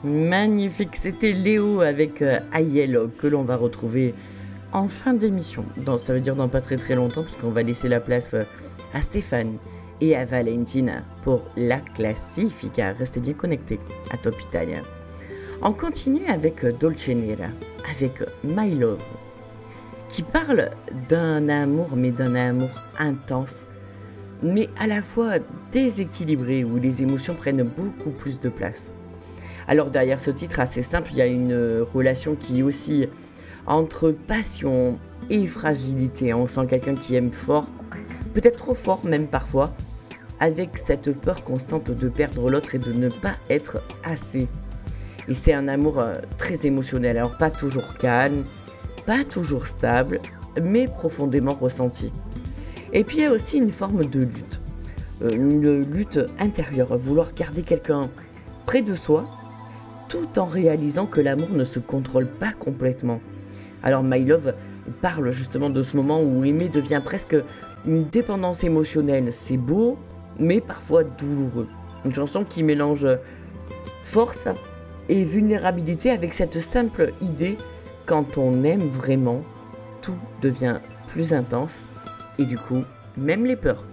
Magnifique, c'était Léo avec Aiello que l'on va retrouver en fin d'émission. Ça veut dire dans pas très très longtemps puisqu'on va laisser la place à Stéphane et à Valentina pour la classifica. Restez bien connectés à Top Italia. On continue avec Dolce Nera, avec My Love, qui parle d'un amour, mais d'un amour intense, mais à la fois déséquilibré, où les émotions prennent beaucoup plus de place. Alors derrière ce titre assez simple, il y a une relation qui oscille entre passion et fragilité. On sent quelqu'un qui aime fort, peut-être trop fort même parfois, avec cette peur constante de perdre l'autre et de ne pas être assez. Et c'est un amour très émotionnel, alors pas toujours calme, pas toujours stable, mais profondément ressenti. Et puis il y a aussi une forme de une lutte intérieure, vouloir garder quelqu'un près de soi, tout en réalisant que l'amour ne se contrôle pas complètement. Alors My Love parle justement de ce moment où aimer devient presque une dépendance émotionnelle. C'est beau, mais parfois douloureux. Une chanson qui mélange force et vulnérabilité avec cette simple idée, quand on aime vraiment, tout devient plus intense et du coup, même les peurs.